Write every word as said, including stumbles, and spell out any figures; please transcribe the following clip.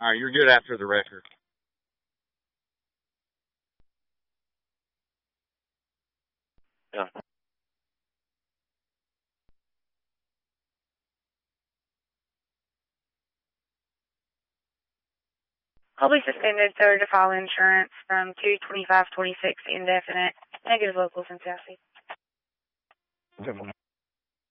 All right, you're good after the record. Yeah. I'll be suspended, sir, to file insurance from two twenty-five twenty-six indefinite. Negative local since Sassy.